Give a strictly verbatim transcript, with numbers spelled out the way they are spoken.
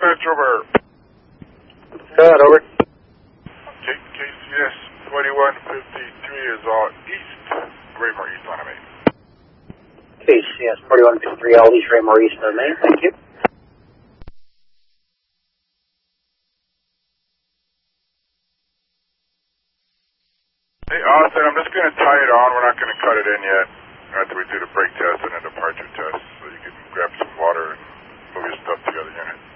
dispatch over. Good, over. K C S twenty-one fifty-three is all east. Raymore East on a main. K C S forty-one fifty-three, all east, Raymore East on a main. Thank you. Hey, Austin, I'm just going to tie it on. We're not going to cut it in yet after we do the brake test and the departure test, so you can grab some water and move your stuff to the other unit.